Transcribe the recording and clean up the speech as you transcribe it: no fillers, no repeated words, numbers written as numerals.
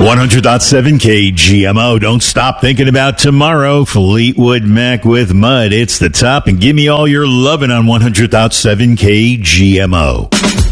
100.7 KGMO. Don't stop thinking about tomorrow. Fleetwood Mac with Mud. It's the top, and give me all your lovin' on 100.7 KGMO.